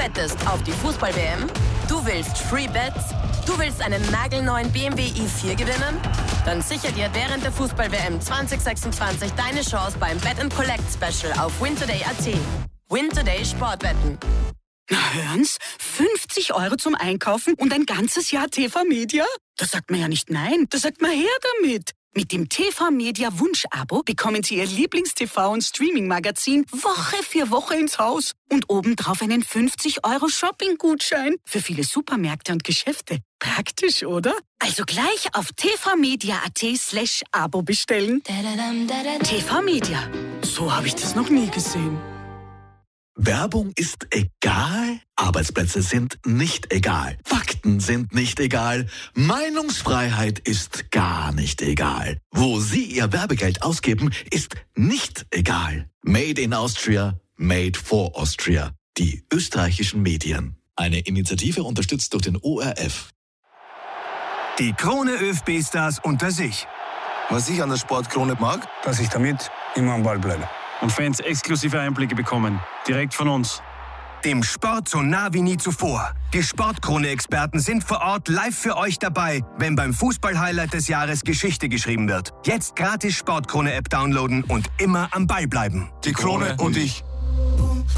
wettest auf die Fußball-WM? Du willst Free Bets? Du willst einen nagelneuen BMW i4 gewinnen? Dann sicher dir während der Fußball-WM 2026 deine Chance beim Bet & Collect Special auf wintoday.at. Wintoday Sportwetten. Na hören's, 50 € zum Einkaufen und ein ganzes Jahr TV-Media? Da sagt man ja nicht nein, da sagt man her damit. Mit dem TV-Media Wunsch-Abo bekommen Sie Ihr Lieblings-TV- und Streaming-Magazin Woche für Woche ins Haus. Und obendrauf einen 50 € Shopping-Gutschein für viele Supermärkte und Geschäfte. Praktisch, oder? Also gleich auf tvmedia.at/Abo bestellen. TV-Media. So habe ich das noch nie gesehen. Werbung ist egal, Arbeitsplätze sind nicht egal, Fakten sind nicht egal, Meinungsfreiheit ist gar nicht egal. Wo Sie Ihr Werbegeld ausgeben, ist nicht egal. Made in Austria, made for Austria. Die österreichischen Medien. Eine Initiative unterstützt durch den ORF. Die Krone ÖFB-Stars unter sich. Was ich an der Sportkrone mag, dass ich damit immer am Ball bleibe. Und Fans exklusive Einblicke bekommen. Direkt von uns. Dem Sport so nah wie nie zuvor. Die Sportkrone-Experten sind vor Ort live für euch dabei, wenn beim Fußball-Highlight des Jahres Geschichte geschrieben wird. Jetzt gratis Sportkrone-App downloaden und immer am Ball bleiben. die Krone und ich.